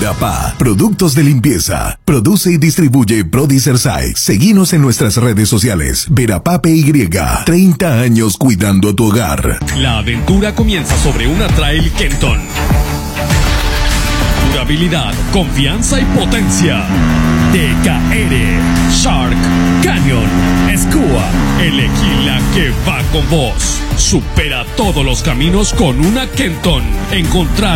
Verapá, productos de limpieza. Produce y distribuye Prodicerside. Seguinos en nuestras redes sociales. Verapá PY. 30 años cuidando tu hogar. La aventura comienza sobre una Trail Kenton. Durabilidad, confianza y potencia. TKR, Shark, Canyon, Skua, elegí la que va con vos. Supera todos los caminos con una Kenton. Encontrar